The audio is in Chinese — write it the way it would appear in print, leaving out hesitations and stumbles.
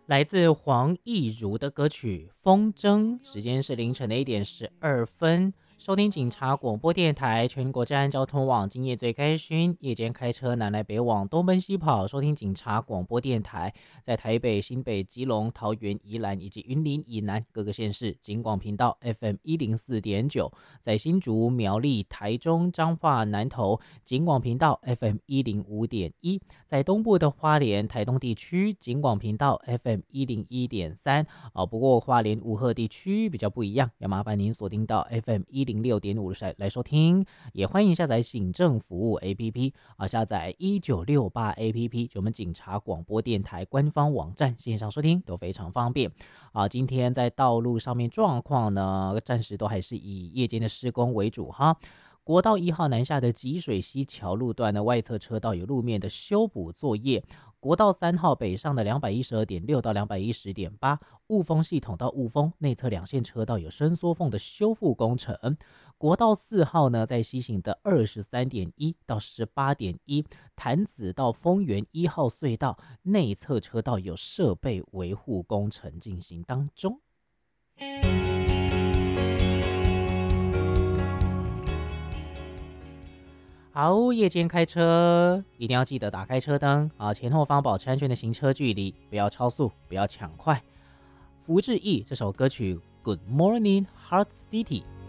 来自黄义儒的歌曲《风筝》，时间是凌晨的1点12分。收听警察广播电台全国治安交通网，今夜最开勋，夜间开车南来北往，东奔西跑，收听警察广播电台，在台北、新北、基隆、桃园、宜兰以及云林以南各个县市，警广频道 FM104.9，在新竹、苗栗、台中、彰化、南投，警广频道 FM105.1，在东部的花莲、台东地区，警广频道 FM101.3。不过花莲雾鹤地区比较不一样，要麻烦您锁定到 FM106.5来收听，也欢迎下载行政服务 APP 下载1968 APP， 就我们警察广播电台官方网站，线上收听都非常方便。今天在道路上面状况呢，暂时都还是以夜间的施工为主哈。国道1号南下的吉水溪桥路段的外侧车道有路面的修补作业，国道3号北上的212.6到210.8雾峰系统到雾峰内侧两线车道有伸缩缝的修复工程，国道4号呢在西行的23.1到18.1潭子到丰原1号隧道内侧车道有设备维护工程进行当中。好，夜间开车一定要记得打开车灯前后方保持安全的行车距离，不要超速，不要抢快。福志毅这首歌曲《Good Morning Heart City》